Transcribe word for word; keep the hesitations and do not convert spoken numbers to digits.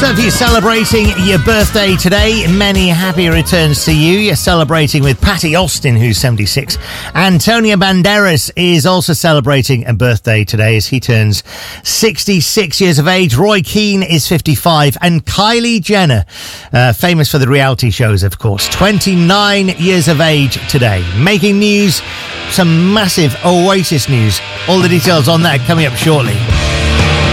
So if you're celebrating your birthday today, many happy returns to you. You're celebrating with Patty Austin, who's seventy-six. Antonio Banderas is also celebrating a birthday today as he turns sixty-six years of age. Roy Keane is fifty-five. And Kylie Jenner, uh, famous for the reality shows, of course, twenty-nine years of age today. Making news, some massive Oasis news. All the details on that coming up shortly.